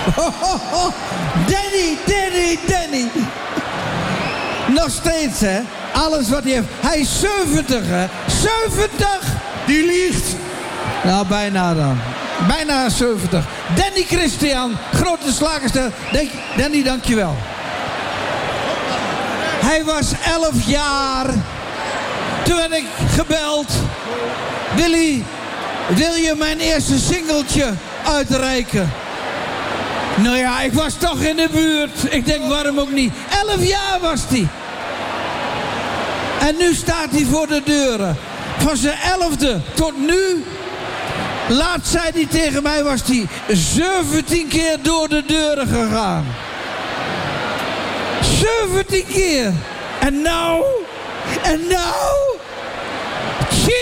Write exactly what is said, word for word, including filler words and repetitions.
Danny, Danny, Danny. Nog steeds, hè. Alles wat hij heeft. Hij is zeventig, hè. zeventig! Die liegt. Nou, bijna dan. Bijna zeventig. Danny Christian, grote slagerster. Danny, dankjewel. Hij was elf jaar. Toen werd ik gebeld. Willy, wil je mijn eerste singeltje uitreiken? Nou ja, ik was toch in de buurt. Ik denk, waarom ook niet? Elf jaar was hij. En nu staat hij voor de deuren. Van zijn elfde tot nu. Laatst zei hij tegen mij, was hij zeventien keer door de deuren gegaan. zeventien keer. En nou, en nou,